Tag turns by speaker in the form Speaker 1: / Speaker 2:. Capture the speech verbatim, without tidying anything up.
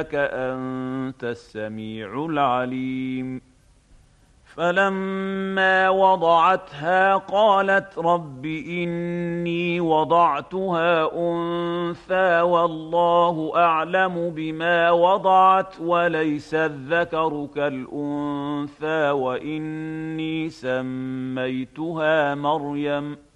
Speaker 1: أنت السميع العليم. فلما وضعتها قالت رب إني وضعتها أنثى والله أعلم بما وضعت وليس الذكر كالأنثى وإني سميتها مريم